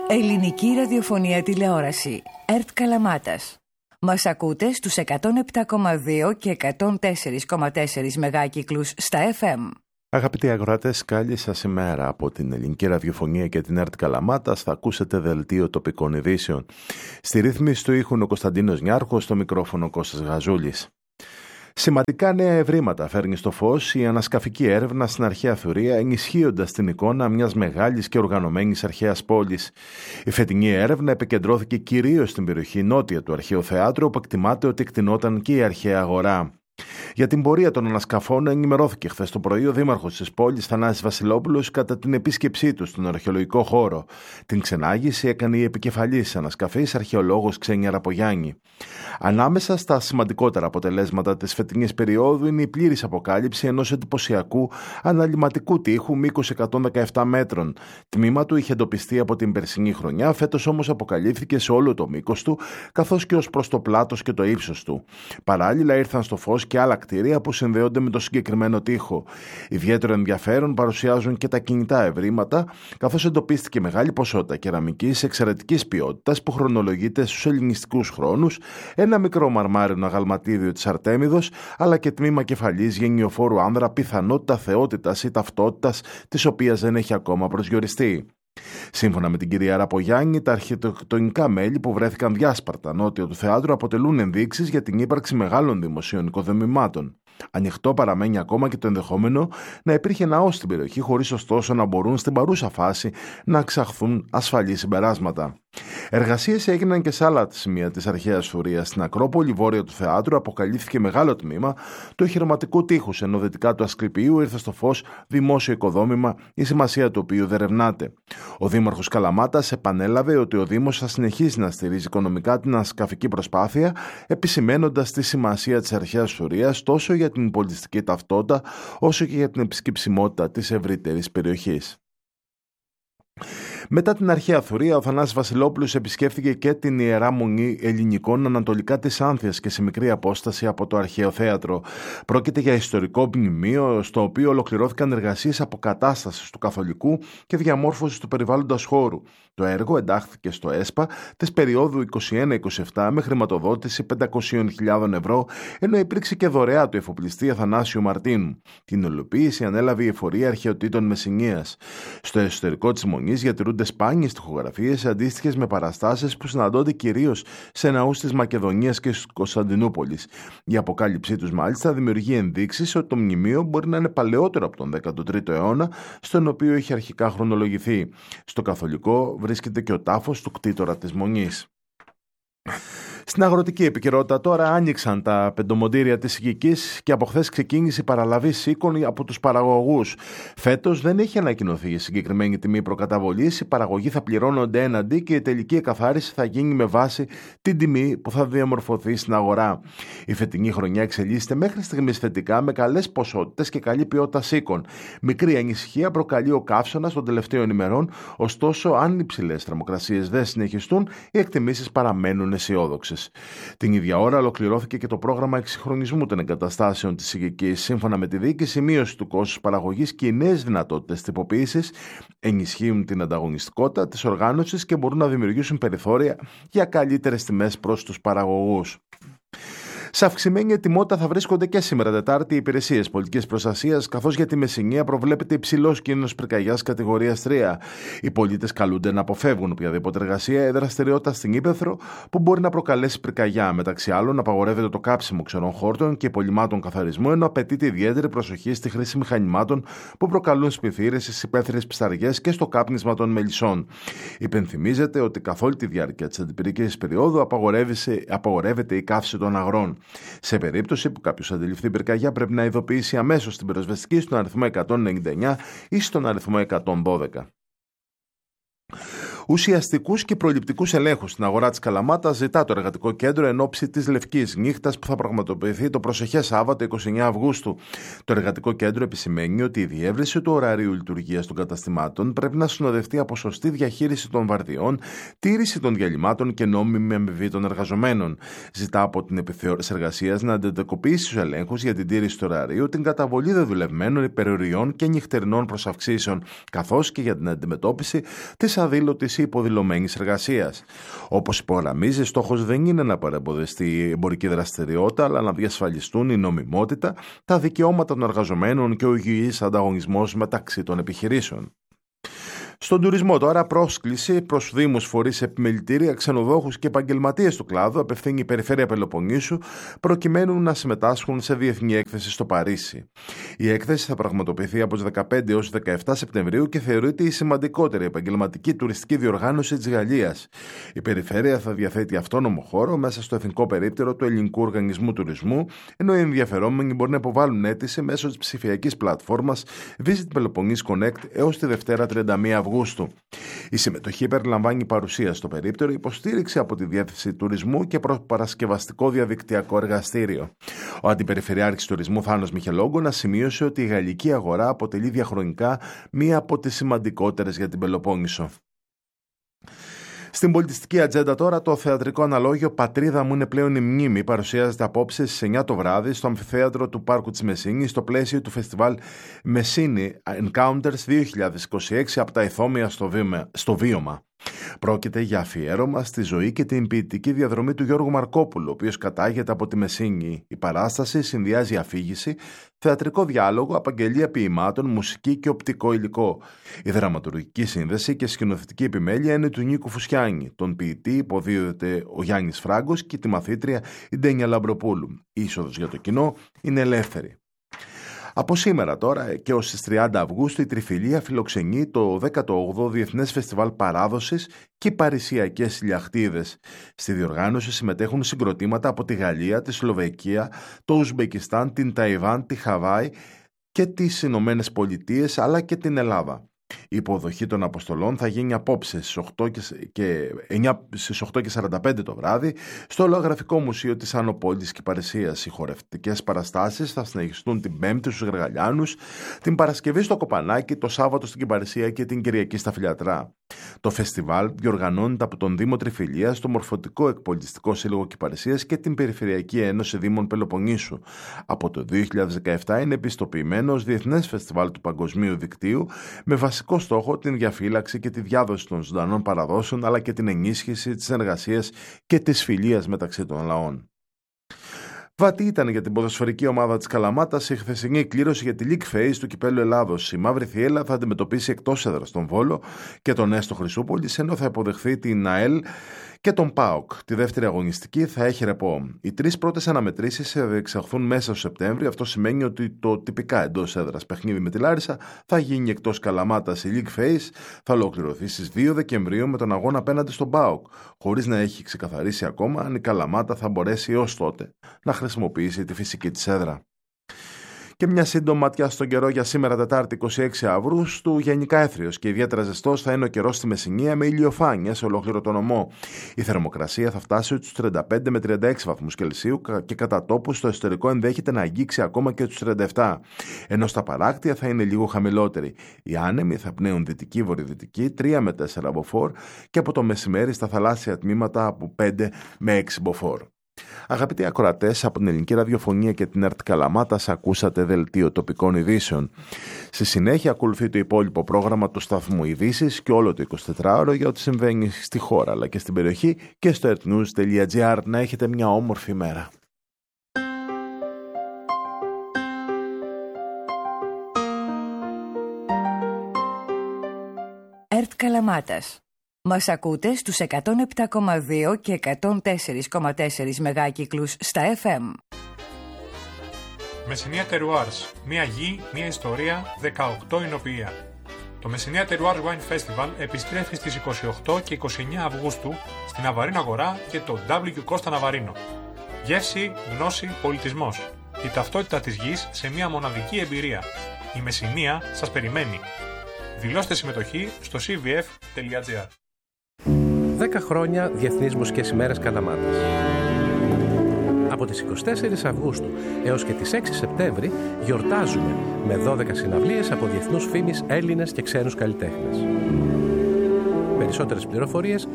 Ελληνική ραδιοφωνία τηλεόραση. ΕΡΤ Καλαμάτας. Μας ακούτε στους 107,2 και 104,4 μεγάκυκλους στα FM. Αγαπητοί ακροατές, καλή σας ημέρα. Από την Ελληνική Ραδιοφωνία και την ΕΡΤ Καλαμάτας θα ακούσετε δελτίο τοπικών ειδήσεων. Στη ρύθμιση του ήχου ο Κωνσταντίνος Νιάρχος, στο μικρόφωνο Κώστας Γαζούλης. Σημαντικά νέα ευρήματα φέρνει στο φως η ανασκαφική έρευνα στην αρχαία Θουρία, ενισχύοντας την εικόνα μιας μεγάλης και οργανωμένης αρχαίας πόλης. Η φετινή έρευνα επικεντρώθηκε κυρίως στην περιοχή νότια του Αρχαίου Θεάτρου, όπου εκτιμάται ότι εκτινόταν και η αρχαία αγορά. Για την πορεία των ανασκαφών ενημερώθηκε χθες το πρωί ο δήμαρχος της πόλης Θανάσης Βασιλόπουλος κατά την επίσκεψή του στον αρχαιολογικό χώρο. Την ξενάγηση έκανε η επικεφαλής ανασκαφής αρχαιολόγος Ξένια Ραπογιάννη. Ανάμεσα στα σημαντικότερα αποτελέσματα της φετινής περίοδου είναι η πλήρης αποκάλυψη ενός εντυπωσιακού αναλυματικού τοίχου μήκους 117 μέτρων. Τμήμα του είχε εντοπιστεί από την περσινή χρονιά, φέτος όμως αποκαλύφθηκε σε όλο το μήκος του, καθώς και ως προς το πλάτος και το ύψος του. Παράλληλα ήρθαν στο φως και άλλα κτίρια που συνδέονται με το συγκεκριμένο τοίχο. Ιδιαίτερο ενδιαφέρον παρουσιάζουν και τα κινητά ευρήματα, καθώς εντοπίστηκε μεγάλη ποσότητα κεραμικής εξαιρετικής ποιότητας που χρονολογείται στους ελληνιστικούς χρόνους, ένα μικρό μαρμάρινο αγαλματίδιο της Αρτέμιδος, αλλά και τμήμα κεφαλής γενιοφόρου άνδρα, πιθανότητα θεότητας ή ταυτότητας, της οποίας δεν έχει ακόμα προσδιοριστεί. Σύμφωνα με την κυρία Ραπογιάννη, τα αρχιτεκτονικά μέλη που βρέθηκαν διάσπαρτα νότια του θεάτρου αποτελούν ενδείξεις για την ύπαρξη μεγάλων δημοσίων οικοδομημάτων. Ανοιχτό παραμένει ακόμα και το ενδεχόμενο να υπήρχε ναός στην περιοχή, χωρίς ωστόσο να μπορούν στην παρούσα φάση να εξαχθούν ασφαλή συμπεράσματα. Εργασίες έγιναν και σε άλλα σημεία της αρχαίας Θουρίας. Στην Ακρόπολη, βόρεια του θεάτρου, αποκαλύφθηκε μεγάλο τμήμα του εχειρηματικού τείχους, ενώ δυτικά του Ασκληπιού ήρθε στο φως δημόσιο οικοδόμημα, η σημασία του οποίου δεν ερευνάται. Ο Δήμαρχος Καλαμάτας επανέλαβε ότι ο Δήμος θα συνεχίσει να στηρίζει οικονομικά την ανασκαφική προσπάθεια, επισημαίνοντας τη σημασία της αρχαίας Θουρίας τόσο για την πολιτιστική ταυτότητα όσο και για την επισκεψιμότητα της ευρύτερης περιοχής. Μετά την αρχαία Θουρία, ο Θανάσης Βασιλόπουλος επισκέφθηκε και την Ιερά Μονή Ελληνικών ανατολικά της Άνθειας και σε μικρή απόσταση από το Αρχαίο Θέατρο. Πρόκειται για ιστορικό μνημείο, στο οποίο ολοκληρώθηκαν εργασίες αποκατάστασης του καθολικού και διαμόρφωσης του περιβάλλοντας χώρου. Το έργο εντάχθηκε στο ΕΣΠΑ της περίοδου 21-27 με χρηματοδότηση 500.000 ευρώ, ενώ υπήρξε και δωρεά του εφοπλιστή Αθανάσιου Μαρτίνου. Την υλοποίηση ανέλαβε η Εφορία Αρχαιοτήτων Μεσσηνίας. Στο εσωτερικό της Μονής διατηρούνται σπάνιες τοιχογραφίες αντίστοιχες με παραστάσεις που συναντώνται κυρίως σε ναούς της Μακεδονίας και της Κωνσταντινούπολης. Η αποκάλυψή τους μάλιστα δημιουργεί ενδείξεις ότι το μνημείο μπορεί να είναι παλαιότερο από τον 13ο αιώνα, στον οποίο είχε αρχικά χρονολογηθεί. Στο καθολικό βρίσκεται και ο τάφος του κτήτορα της Μονής. Στην αγροτική επικαιρότητα τώρα, άνοιξαν τα πεντομοντήρια της Σικικής και από χθες ξεκίνησε η παραλαβή σίκων από τους παραγωγούς. Φέτος δεν έχει ανακοινωθεί η συγκεκριμένη τιμή προκαταβολής. Οι παραγωγοί θα πληρώνονται έναντι και η τελική εκαθάριση θα γίνει με βάση την τιμή που θα διαμορφωθεί στην αγορά. Η φετινή χρονιά εξελίσσεται μέχρι στιγμής θετικά με καλές ποσότητες και καλή ποιότητα σίκων. Μικρή ανησυχία προκαλεί ο καύσωνας των τελευταίων ημερών, ωστόσο, αν οι υψηλές θερμοκρασίες δεν συνεχιστούν, οι εκτιμήσεις παραμένουν αισιόδοξες. Την ίδια ώρα ολοκληρώθηκε και το πρόγραμμα εξυγχρονισμού των εγκαταστάσεων της Σικικής. Σύμφωνα με τη διοίκηση, η μείωση του κόστους παραγωγής και οι νέες δυνατότητες τυποποίησης ενισχύουν την ανταγωνιστικότητα της οργάνωσης και μπορούν να δημιουργήσουν περιθώρια για καλύτερες τιμές προς τους παραγωγούς. Σε αυξημένη ετοιμότητα θα βρίσκονται και σήμερα Τετάρτη οι υπηρεσίες πολιτικής προστασίας, καθώς για τη Μεσσηνία προβλέπεται υψηλός κίνδυνος πυρκαγιάς κατηγορίας 3. Οι πολίτες καλούνται να αποφεύγουν οποιαδήποτε εργασία ή δραστηριότητα στην ύπαιθρο που μπορεί να προκαλέσει πυρκαγιά. Μεταξύ άλλων, απαγορεύεται το κάψιμο ξερών χόρτων και υπολειμμάτων καθαρισμού, ενώ απαιτείται ιδιαίτερη προσοχή στη χρήση μηχανημάτων που προκαλούν σπιθύρες στις υπαίθριες ψαριές και στο κάπνισμα των μελισσών. Υπενθυμίζεται ότι καθ' όλη τη διάρκεια της αντιπυρικής περίοδου απαγορεύεται η καύση των αγρών. Σε περίπτωση που κάποιος αντιληφθεί πυρκαγιά, πρέπει να ειδοποιήσει αμέσως την πυροσβεστική στον αριθμό 199 ή στον αριθμό 112. Ουσιαστικούς και προληπτικούς ελέγχους στην αγορά της Καλαμάτας ζητά το Εργατικό Κέντρο εν ώψη της Λευκής Νύχτας που θα πραγματοποιηθεί το προσεχές Σάββατο 29 Αυγούστου. Το Εργατικό Κέντρο επισημαίνει ότι η διεύρυνση του ωραρίου λειτουργίας των καταστημάτων πρέπει να συνοδευτεί από σωστή διαχείριση των βαρδιών, τήρηση των διαλυμάτων και νόμιμη αμοιβή των εργαζομένων. Ζητά από την επιθεώρηση εργασίας να αντιδικοποιήσει τους ελέγχους για την τήρηση του ωραρίου, την καταβολή δεδουλευμένων υπερορειών και νυχτερινών προσαυξήσεων, καθώς και για την αντιμετώπιση της αδήλωτης απασχόληση υποδηλωμένης εργασίας. Όπως υπογραμμίζει, στόχος δεν είναι να παρεμποδιστεί η εμπορική δραστηριότητα, αλλά να διασφαλιστούν η νομιμότητα, τα δικαιώματα των εργαζομένων και ο υγιής ανταγωνισμός μεταξύ των επιχειρήσεων. Στον τουρισμό τώρα, πρόσκληση προς δήμους, φορείς, επιμελητήρια, ξενοδόχους και επαγγελματίες του κλάδου απευθύνει η Περιφέρεια Πελοποννήσου προκειμένου να συμμετάσχουν σε διεθνή έκθεση στο Παρίσι. Η έκθεση θα πραγματοποιηθεί από τις 15 έως 17 Σεπτεμβρίου και θεωρείται η σημαντικότερη επαγγελματική τουριστική διοργάνωση της Γαλλίας. Η Περιφέρεια θα διαθέτει αυτόνομο χώρο μέσα στο εθνικό περίπτερο του Ελληνικού Οργανισμού Τουρισμού, ενώ οι ενδιαφερόμενοι μπορεί να υποβάλουν αίτηση μέσω της ψηφιακής πλατφόρμας Visit Peloponnese Connect έως τη Δευτέρα 31 Αυγούστου. Η συμμετοχή περιλαμβάνει παρουσία στο περίπτερο, υποστήριξη από τη Διεύθυνση Τουρισμού και προπαρασκευαστικό διαδικτυακό εργαστήριο. Ο Αντιπεριφερειάρχης Τουρισμού Θάνος Μιχελόγκονας σημείωσε ότι η γαλλική αγορά αποτελεί διαχρονικά μία από τις σημαντικότερες για την Πελοπόννησο. Στην πολιτιστική ατζέντα τώρα, το θεατρικό αναλόγιο «Πατρίδα μου είναι πλέον η μνήμη» παρουσιάζεται απόψε στις 9 το βράδυ στο αμφιθέατρο του Πάρκου της Μεσίνης στο πλαίσιο του φεστιβάλ Messini Encounters 2026 από τα Ηθόμια στο Βίωμα. Πρόκειται για αφιέρωμα στη ζωή και την ποιητική διαδρομή του Γιώργου Μαρκόπουλου, ο οποίος κατάγεται από τη Μεσίνη. Η παράσταση συνδυάζει αφήγηση, θεατρικό διάλογο, απαγγελία ποιημάτων, μουσική και οπτικό υλικό. Η δραματουργική σύνδεση και σκηνοθετική επιμέλεια είναι του Νίκου Φουσιάνη. Τον ποιητή υποδίδεται ο Γιάννης Φράγκος και τη μαθήτρια η Ντένια Λαμπροπούλου. Η είσοδος για το κοινό είναι ελεύθερη. Από σήμερα τώρα και ως τις 30 Αυγούστου η Τριφυλία φιλοξενεί το 18ο Διεθνές Φεστιβάλ Παράδοσης και Παρισιακές Ηλιαχτίδες. Στη διοργάνωση συμμετέχουν συγκροτήματα από τη Γαλλία, τη Σλοβακία, το Ουσμπεκιστάν, την Ταϊβάν, τη Χαβάη και τις Ηνωμένες Πολιτείες αλλά και την Ελλάδα. Η υποδοχή των αποστολών θα γίνει απόψε στις 8:45 το βράδυ στο Ολογραφικό Μουσείο της Άνω Πόλης Κυπαρισίας. Οι χορευτικές παραστάσεις θα συνεχιστούν την Πέμπτη στους Γεργαλιάνους, την Παρασκευή στο Κοπανάκι, το Σάββατο στην Κυπαρισία και την Κυριακή στα Φιλιατρά. Το φεστιβάλ διοργανώνεται από τον Δήμο Τριφυλίας, το Μορφωτικό Εκπολιτιστικό Σύλλογο Κυπαρισίας και την Περιφερειακή Ένωση Δήμων Πελοποννήσου. Από το 2017 είναι επιστοποιημένο ως Διεθνές Φεστιβάλ του Παγκοσμίου Δικτύου με βασικό στόχο την διαφύλαξη και τη διάδοση των ζωντανών παραδόσεων αλλά και την ενίσχυση της συνεργασίας και της φιλίας μεταξύ των λαών. Βατή ήταν για την ποδοσφαιρική ομάδα της Καλαμάτας η χθεσινή κλήρωση για τη League Phase του Κυπέλλου Ελλάδος. Η Μαύρη Θιέλα θα αντιμετωπίσει εκτός έδρας τον Βόλο και τον Έστω Χρυσούπολης, ενώ θα υποδεχθεί την ΑΕΛ και τον ΠΑΟΚ. Τη δεύτερη αγωνιστική θα έχει ρεπό. Οι τρεις πρώτες αναμετρήσεις θα διεξαχθούν μέσα στο Σεπτέμβριο. Αυτό σημαίνει ότι το τυπικά εντός έδρας παιχνίδι με τη Λάρισα θα γίνει εκτός Καλαμάτας. Η League Phase θα ολοκληρωθεί στις 2 Δεκεμβρίου με τον αγώνα απέναντι στον ΠΑΟΚ, χωρίς να έχει ξεκαθαρίσει ακόμα αν η Καλαμάτα θα μπορέσει έως τότε να χρησιμοποιήσει τη φυσική της έδρα. Και μια σύντομη ματιά στον καιρό για σήμερα, Τετάρτη 26 Αυγούστου. Γενικά έθριος και ιδιαίτερα ζεστός θα είναι ο καιρός στη Μεσσηνία με ηλιοφάνεια σε ολόκληρο τον νομό. Η θερμοκρασία θα φτάσει στους 35 με 36 βαθμούς Κελσίου και κατά τόπου στο εσωτερικό ενδέχεται να αγγίξει ακόμα και τους 37. Ενώ στα παράκτια θα είναι λίγο χαμηλότερη. Οι άνεμοι θα πνέουν δυτική-βορειοδυτική 3 με 4 μποφόρ και από το μεσημέρι στα θαλάσσια τμήματα από 5 με 6 μποφόρ. Αγαπητοί ακροατές, από την Ελληνική Ραδιοφωνία και την ΕΡΤ Καλαμάτας ακούσατε δελτίο τοπικών ειδήσεων. Στη συνέχεια ακολουθεί το υπόλοιπο πρόγραμμα του σταθμού Ειδήσεις και όλο το 24ωρο για ό,τι συμβαίνει στη χώρα αλλά και στην περιοχή και στο ertnews.gr. Να έχετε μια όμορφη μέρα. ΕΡΤ Καλαμάτας. Μας ακούτε στους 107,2 και 104,4 μεγάκυκλους στα FM. Μεσσηνία Terroirs. Μία γη, μία ιστορία, 18 εινοποιία. Το Μεσσηνία Terroirs Wine Festival επιστρέφει στις 28 και 29 Αυγούστου στην Ναβαρίνο Αγορά και το W Costa Ναβαρίνο. Γεύση, γνώση, πολιτισμός. Η ταυτότητα της γης σε μία μοναδική εμπειρία. Η Μεσσηνία σας περιμένει. Δηλώστε συμμετοχή στο cvf.gr. 10 χρόνια Διεθνείς Μουσικές ημέρες Καλαμάτας. Από τις 24 Αυγούστου έως και τις 6 Σεπτέμβρη γιορτάζουμε με 12 συναυλίες από διεθνούς φήμης Έλληνες και ξένους καλλιτέχνες. Περισσότερες πληροφορίες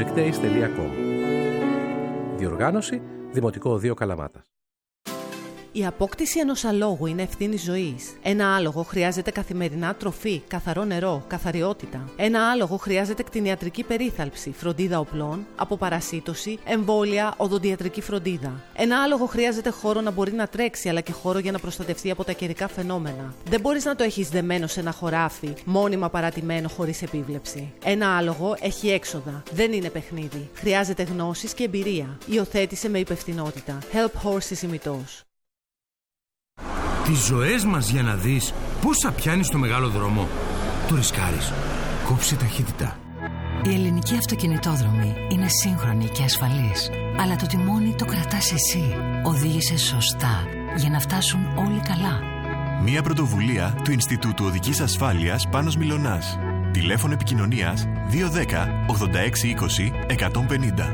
kalamatamusicdays.com. Διοργάνωση Δημοτικό Οδείο Καλαμάτας. Η απόκτηση ενός αλόγου είναι ευθύνη ζωής. Ένα άλογο χρειάζεται καθημερινά τροφή, καθαρό νερό, καθαριότητα. Ένα άλογο χρειάζεται κτηνιατρική περίθαλψη, φροντίδα οπλών, αποπαρασίτωση, εμβόλια, οδοντιατρική φροντίδα. Ένα άλογο χρειάζεται χώρο να μπορεί να τρέξει, αλλά και χώρο για να προστατευτεί από τα καιρικά φαινόμενα. Δεν μπορείς να το έχεις δεμένο σε ένα χωράφι, μόνιμα παρατημένο χωρίς επίβλεψη. Ένα άλογο έχει έξοδα. Δεν είναι παιχνίδι. Χρειάζεται γνώσεις και εμπειρία. Υιοθέτησε με υπευθυνότητα. Help Horses ημιτός. Τις ζωές μας για να δεις πόσα πιάνει στο μεγάλο δρόμο. Το ρισκάρεις. Κόψε ταχύτητα. Η ελληνική αυτοκινητόδρομη είναι σύγχρονη και ασφαλής. Αλλά το τιμόνι το κρατάς εσύ. Οδήγησε σωστά για να φτάσουν όλοι καλά. Μία πρωτοβουλία του Ινστιτούτου Οδικής Ασφάλειας Πάνος Μιλωνάς. Τηλέφωνο επικοινωνίας 210 86 20 150.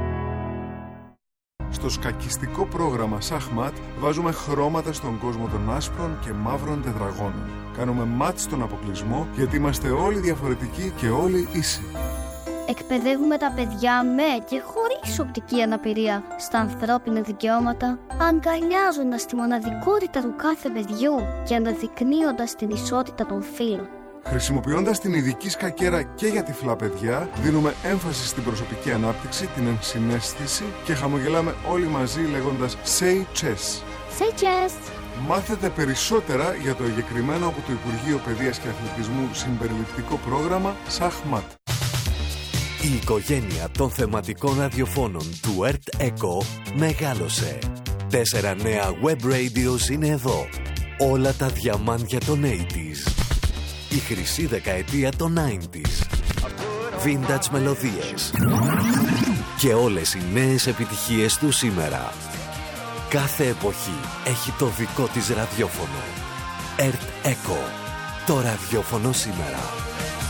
Στο σκακιστικό πρόγραμμα Σαχμάτ βάζουμε χρώματα στον κόσμο των άσπρων και μαύρων τετραγώνων. Κάνουμε μάτ στον αποκλεισμό γιατί είμαστε όλοι διαφορετικοί και όλοι ίσοι. Εκπαιδεύουμε τα παιδιά με και χωρίς οπτική αναπηρία στα ανθρώπινα δικαιώματα, αγκαλιάζοντας τη μοναδικότητα του κάθε παιδιού και αναδεικνύοντας την ισότητα των φύλων. Χρησιμοποιώντας την ειδική σκακέρα και για τυφλά παιδιά, δίνουμε έμφαση στην προσωπική ανάπτυξη, την ενσυναίσθηση και χαμογελάμε όλοι μαζί λέγοντας Say Chess. Say Chess! Μάθετε περισσότερα για το εγκεκριμένο από το Υπουργείο Παιδείας και Αθλητισμού συμπεριληπτικό πρόγραμμα Σαχμάτ. Η οικογένεια των θεματικών ραδιοφώνων του Earth Echo μεγάλωσε. 4 νέα web radios είναι εδώ. Όλα τα διαμάντια των 80s. Η χρυσή δεκαετία των 90s. Vintage μελωδίες. Και όλες οι νέες επιτυχίες του σήμερα. Κάθε εποχή έχει το δικό της ραδιόφωνο. Earth Echo. Το ραδιόφωνο σήμερα.